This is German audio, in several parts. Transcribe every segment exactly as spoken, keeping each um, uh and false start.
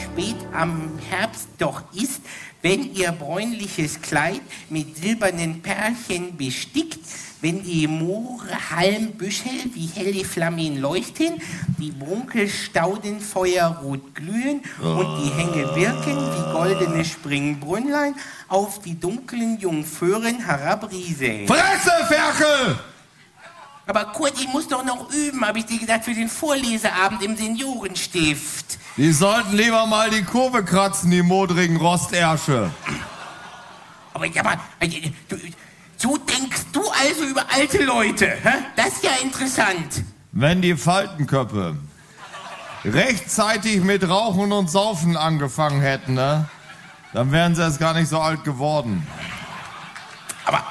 spät am Herbst doch ist, wenn ihr bräunliches Kleid mit silbernen Perlchen bestickt, wenn die Moore Halmbüschel wie helle Flammen leuchten, die Brunkelstauden feuerrot glühen und die Hänge wirken wie goldene Springbrünnlein auf die dunklen Jungföhren herabrieseln. Fresse, Ferkel! Aber Kurt, ich muss doch noch üben, habe ich dir gesagt, für den Vorleseabend im Seniorenstift. Die sollten lieber mal die Kurve kratzen, die modrigen Rostärsche. Aber, aber du, so denkst du also über alte Leute, hä? Das ist ja interessant. Wenn die Faltenköppe rechtzeitig mit Rauchen und Saufen angefangen hätten, ne, dann wären sie jetzt gar nicht so alt geworden. Aber...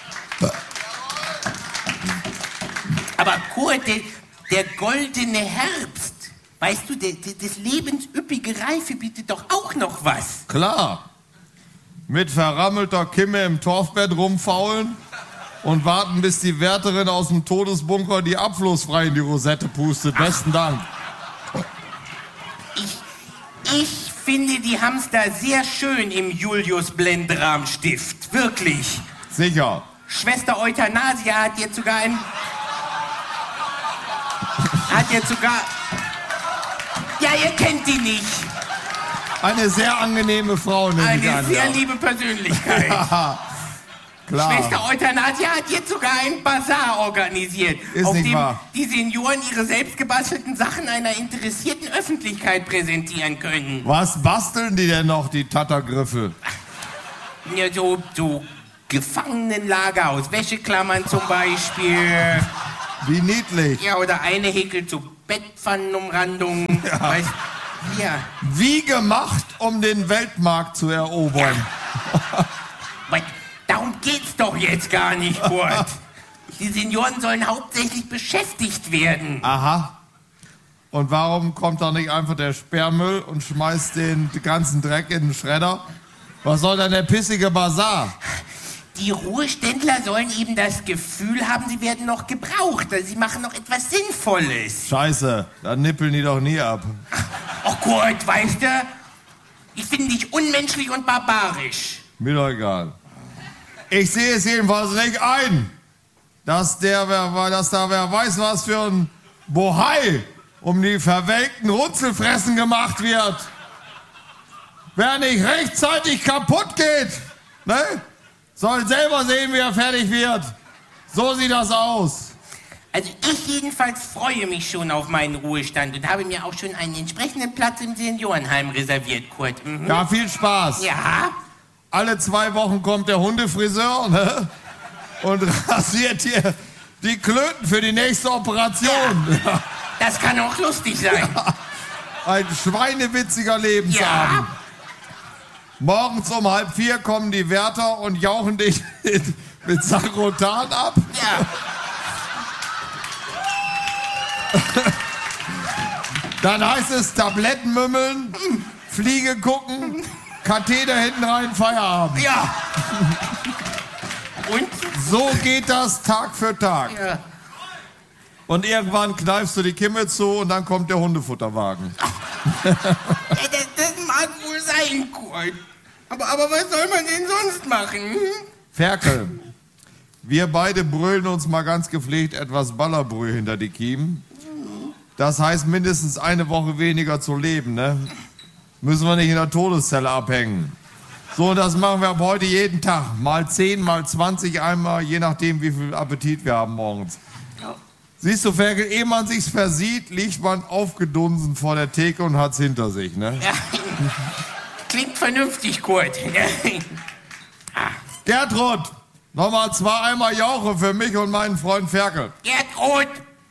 Aber Kurt, der, der goldene Herbst, weißt du, der, der, das lebensüppige Reife bietet doch auch noch was. Klar. Mit verrammelter Kimme im Torfbett rumfaulen und warten, bis die Wärterin aus dem Todesbunker die abflussfrei in die Rosette pustet. Ach. Besten Dank. Ich, ich finde, die haben's da sehr schön im Julius Blendrahm-Stift. Wirklich. Sicher. Schwester Euthanasia hat jetzt sogar ein... Hat jetzt sogar... Ja, ihr kennt die nicht. Eine sehr angenehme Frau, nehme Eine ich an, sehr ja. liebe Persönlichkeit. Ja, klar. Schwester Euthanasia hat jetzt sogar einen Bazar organisiert, Ist auf nicht dem wahr. die Senioren ihre selbstgebastelten Sachen einer interessierten Öffentlichkeit präsentieren können. Was basteln die denn noch, die Tattergriffe? Ja, so, so Gefangenenlager aus Wäscheklammern zum Beispiel. Wie niedlich. Ja, oder eine häkelt so Bettpfannenumrandungen. Ja. Weißt, ja. Wie gemacht, um den Weltmarkt zu erobern. Ja. Aber darum geht's doch jetzt gar nicht, Kurt. Die Senioren sollen hauptsächlich beschäftigt werden. Aha. Und warum kommt da nicht einfach der Sperrmüll und schmeißt den ganzen Dreck in den Schredder? Was soll denn der pissige Bazar? Die Ruheständler sollen eben das Gefühl haben, sie werden noch gebraucht. Also sie machen noch etwas Sinnvolles. Scheiße, dann nippeln die doch nie ab. Oh Kurt, weißt du, ich finde dich unmenschlich und barbarisch. Mir doch egal. Ich sehe es jedenfalls nicht ein, dass, der, wer, dass da wer weiß, was für ein Bohai um die verwelkten Runzelfressen gemacht wird. Wer nicht rechtzeitig kaputt geht, ne? Soll selber sehen, wie er fertig wird. So sieht das aus. Also ich jedenfalls freue mich schon auf meinen Ruhestand und habe mir auch schon einen entsprechenden Platz im Seniorenheim reserviert, Kurt. Mhm. Ja, viel Spaß. Ja? Alle zwei Wochen kommt der Hundefriseur, ne? Und rasiert hier die Klöten für die nächste Operation. Ja. Das kann auch lustig sein. Ja. Ein schweinewitziger Lebensabend. Ja. Morgens um halb vier kommen die Wärter und jauchen dich mit, mit Sagrotan ab. Ja. Dann heißt es Tabletten mümmeln, Fliege gucken, Katheter hinten rein, Feierabend. Ja. Und? So geht das Tag für Tag. Ja. Und irgendwann kneifst du die Kimme zu und dann kommt der Hundefutterwagen. Ja, das, das mag wohl sein, Kurt. Aber, aber was soll man denn sonst machen? Hm? Ferkel, wir beide brüllen uns mal ganz gepflegt etwas Ballerbrühe hinter die Kiemen. Das heißt mindestens eine Woche weniger zu leben, ne? Müssen wir nicht in der Todeszelle abhängen. So, das machen wir ab heute jeden Tag. Mal zehn, mal zwanzig einmal, je nachdem, wie viel Appetit wir haben morgens. Siehst du, Ferkel, ehe man sich's versieht, liegt man aufgedunsen vor der Theke und hat's hinter sich, ne? Ja. Klingt vernünftig, Kurt. Ah. Gertrud, nochmal zwei Eimer Jauche für mich und meinen Freund Ferkel. Gertrud!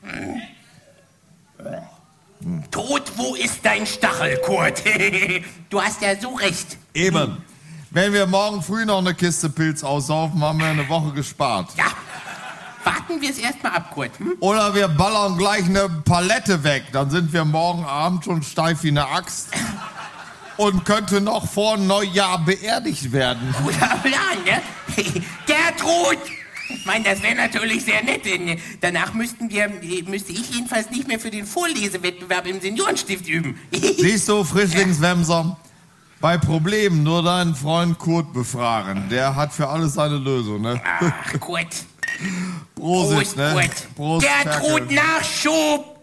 Hm. Tod, wo ist dein Stachel, Kurt? Du hast ja so recht. Eben. Wenn wir morgen früh noch eine Kiste Pilz aussaufen, haben wir eine Woche gespart. Ja. Warten wir es erstmal ab, Kurt. Hm? Oder wir ballern gleich eine Palette weg. Dann sind wir morgen Abend schon steif wie eine Axt. Und könnte noch vor Neujahr beerdigt werden. Guter Plan, ne? Gertrud! Ich meine, das wäre natürlich sehr nett, denn danach müssten wir, müsste ich jedenfalls nicht mehr für den Vorlesewettbewerb im Seniorenstift üben. Siehst du, Frischlingswemser, bei Problemen nur deinen Freund Kurt befragen. Der hat für alles seine Lösung, ne? Ach, Kurt. Prosit, Prost, ne? Kurt. Prost, Gertrud, Ferkel. Nachschub!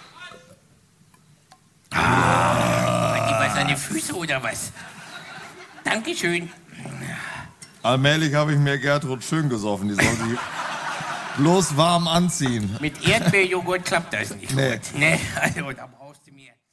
Ah, hat die was an die Füße oder was? Dankeschön. Allmählich habe ich mir Gertrud schön gesoffen. Die soll sich bloß warm anziehen. Mit Erdbeerjoghurt klappt das nicht. Nee. Gut. Nee, also da brauchst du mir...